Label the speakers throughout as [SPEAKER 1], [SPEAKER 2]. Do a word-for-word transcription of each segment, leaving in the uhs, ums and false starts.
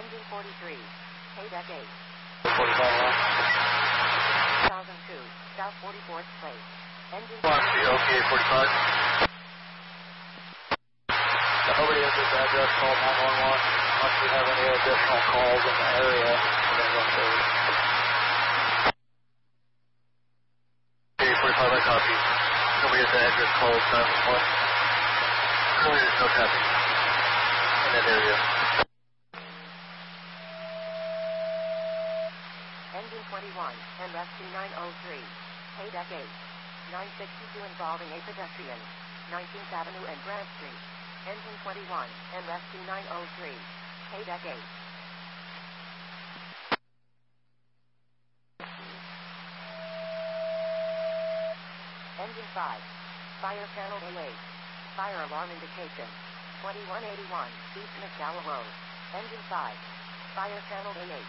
[SPEAKER 1] Engine forty-three. K deck eight.
[SPEAKER 2] forty-five.
[SPEAKER 1] two thousand two. South forty-fourth Place. Engine
[SPEAKER 2] okay, forty-five. Nobody at this address called nine one one. Unless we have any additional calls in the area, we're going to go through. Okay, forty-five, I copy. Nobody at the address called nine one one. Currently there's no traffic in that area.
[SPEAKER 1] Engine twenty-one, and rescue nine oh three. K deck eight. nine sixty-two involving a pedestrian. nineteenth Avenue and Grant Street. Engine twenty-one, and rescue nine oh three. K deck eight. Engine five. Fire channel A eight. Fire alarm indication. twenty-one eighty-one, East McDowell Road. Engine five. Fire channel A eight.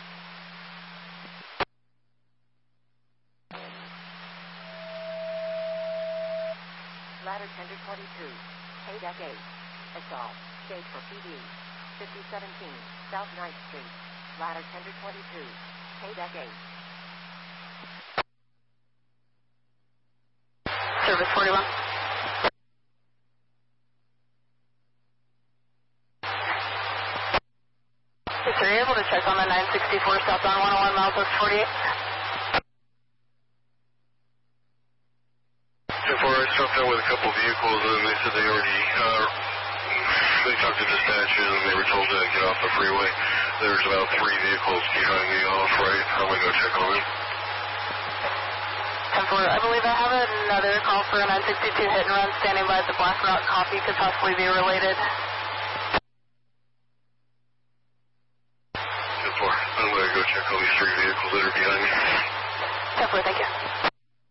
[SPEAKER 1] Ladder tender twenty-two. K deck eight. Assault. State for P D. fifty seventeen, South ninth Street. Ladder tender twenty-two. K deck eight.
[SPEAKER 3] Service forty-one. Yes, sir, are you able to check on the nine sixty-four southbound one oh one miles west forty-eight?
[SPEAKER 4] Before I stopped out with a couple vehicles and they said they already, uh, they talked to dispatch and they were told to get off the freeway. There's about three vehicles behind me off right. I'm going to go check on them.
[SPEAKER 3] ten four, I believe I have another call for a nine sixty-two hit and run standing by at the Black Rock. Copy, could possibly be related.
[SPEAKER 4] ten four, I'm going to go check on these three vehicles that are behind me.
[SPEAKER 3] ten four, thank you.